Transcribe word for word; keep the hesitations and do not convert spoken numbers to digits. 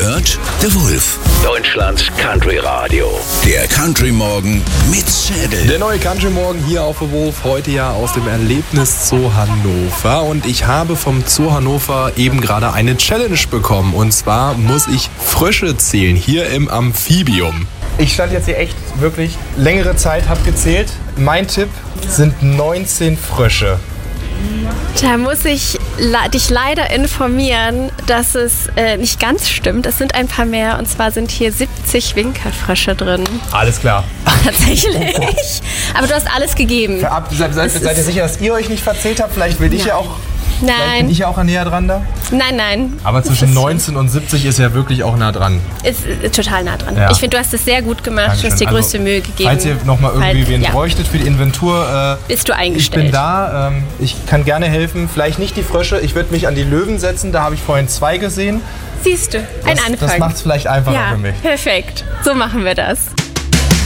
hört The Wolf. Deutschlands Country Radio. Der Country Morgen mit Schädel. Der neue Country Morgen hier auf The Wolf. Heute ja aus dem Erlebnis Zoo Hannover. Und ich habe vom Zoo Hannover eben gerade eine Challenge bekommen. Und zwar muss ich Frösche zählen hier im Amphibium. Ich stand jetzt hier echt wirklich längere Zeit, habe gezählt. Mein Tipp sind neunzehn Frösche. Da muss ich la- dich leider informieren, dass es äh, nicht ganz stimmt. Es sind ein paar mehr, und zwar sind hier siebzig Winkelfrösche drin. Alles klar. Tatsächlich. Aber du hast alles gegeben. Verab- seid, seid, seid ihr sicher, dass ihr euch nicht verzählt habt? Vielleicht will ich Nein. ja auch... Vielleicht bin Nein, ich ja auch näher dran da? nein, nein. Aber Das zwischen ist neunzehn und siebzig ist ja wirklich auch nah dran. Ist, ist total nah dran. Ja. Ich finde, du hast es sehr gut gemacht. Dankeschön. Du hast dir größte Also, Mühe gegeben. Falls ihr nochmal irgendwie Falls- wen ja. bräuchtet für die Inventur, äh, Bist du ich eingestellt. bin da. Ähm, ich kann gerne helfen. Vielleicht nicht die Frösche. Ich würde mich an die Löwen setzen. Da habe ich vorhin zwei gesehen. Siehst du, ein Das, Anfang. das macht es vielleicht einfacher ja, für mich. perfekt. So machen wir das.